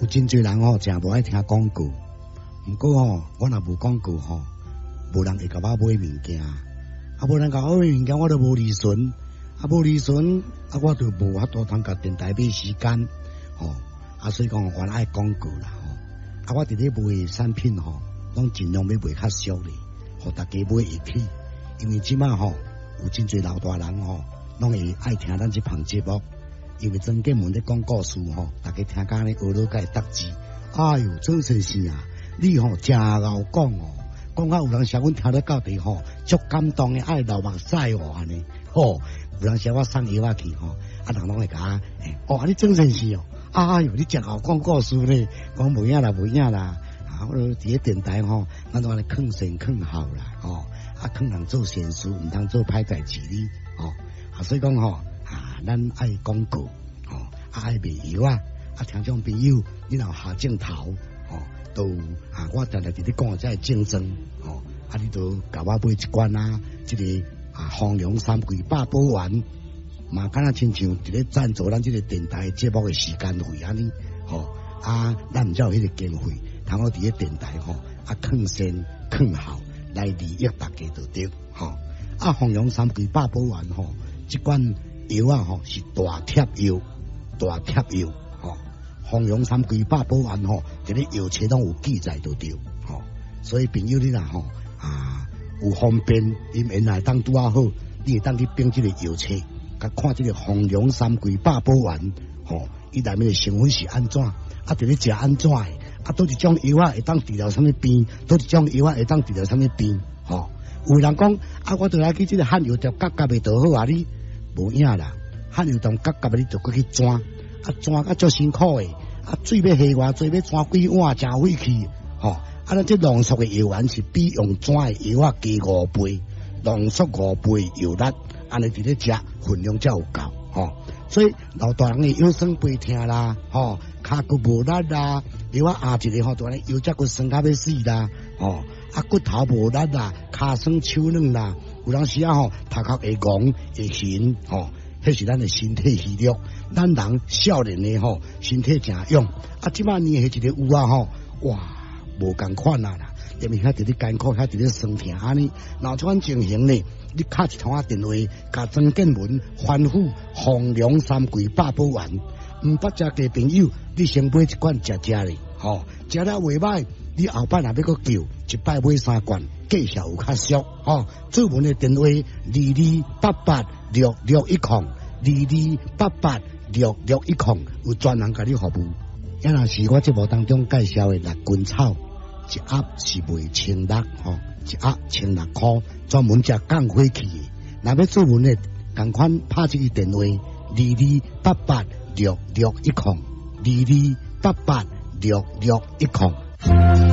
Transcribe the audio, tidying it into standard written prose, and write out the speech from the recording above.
有真侪人吼，真无爱听广告。毋过吼，我若无广告吼，无人会甲我买物件，无人甲我买物件，我都无利润，无利润，我就无法度通甲电台买时间，所以讲我爱广告啦，我伫咧卖产品吼，拢尽量要卖较俗咧，互大家买会起，因为即马吼有真侪老大人吼，拢会爱听咱这项节目。因为曾建文咧讲故事吼，大家听甲咧学了解答字。哎哟，真真是啊！你吼真敖讲哦，讲到有人写阮听得到底吼，足感动的，爱流目屎哦安尼。有人写我送药仔去吼，人拢会甲你真真是哦。哎哟，你真敖讲故事咧，讲无影啦，无影啦。我伫咧电台吼，咱都安尼劝善劝好啦，劝人做善事，毋通做歹代志哩，所以讲吼。咱爱广告，爱卖药听众朋友，你若下镜头，都我常常伫咧讲这竞争，你都甲我买一罐这个丰隆3季8宝丸，嘛敢若亲像伫咧赞助咱这个电台节目的时间费安尼，咱毋才有迄个经费，通我伫咧电台劝善劝好来利益大家就对，丰隆3季8宝丸这罐。药是大贴药，丰隆3季8宝丸伫咧药册拢有记载就对，所以朋友你若有方便，因原来当拄好，你会当去编这个药册，甲看这个丰隆3季8宝丸，伊内面的成分是安怎，伫咧食安怎的，倒一种药会当治疗什么病，倒一种药会当治疗什么病，有人讲我就来去这个汉药店夹夹的就好你。无影啦，汉药店夹夹你就过去钻，钻啊足辛苦诶，水要下偌济，要钻几碗真费气，咱这浓缩的药丸是比用钻的药加5倍，浓缩5倍药力，安尼伫咧食分量才有够，所以老大人的腰酸背痛啦，骹骨无力啦，药压一个就安尼腰脊骨酸到要死啦，骨头无力啦，骹酸手软啦。有当时头壳会戆会晕，迄是咱的身体虚弱。咱人少年的身体真勇，即摆年纪一个有哇，无共款啦，因为遐伫咧艰苦，遐伫咧酸痛安尼。若这款情形呢，你敲一通电话，甲曾建文吩咐丰隆3季8宝丸，毋捌食嘅朋友，你先买一罐食咧，食了袂歹，你后摆若要搁叫，一摆买3罐。计效有较俗，做文的电话22886610，22886610，有专人甲你服务。也若是我节目当中介绍的辣根草，一盒是卖1600，一盒1600块，专门食降火气的。若要做文的，共款拍这个电话22886610，22886610。